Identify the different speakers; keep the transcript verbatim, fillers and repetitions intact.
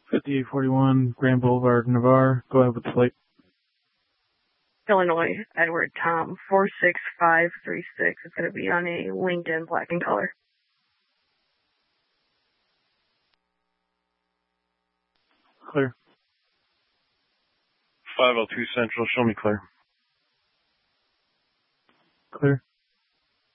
Speaker 1: fifty-eight forty-one Grand Boulevard, Navarre. Go ahead with the flight.
Speaker 2: Illinois, Edward Tom, four six five three six. It's going to be on a LinkedIn black and color.
Speaker 1: Clear.
Speaker 3: five oh two Central, show me clear.